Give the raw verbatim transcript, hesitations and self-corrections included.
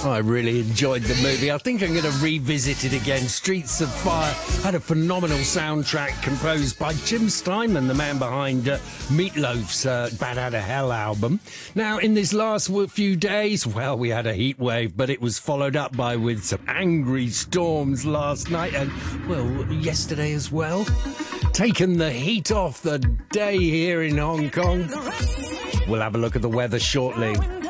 I really enjoyed the movie. I think I'm going to revisit it again. Streets of Fire had a phenomenal soundtrack composed by Jim Steinman, the man behind uh, Meatloaf's uh, Bad Out of Hell album. Now, in this last few days, well, we had a heat wave, but it was followed up by with some angry storms last night and, well, yesterday as well. Taking the heat off the day here in Hong Kong. We'll have a look at the weather shortly.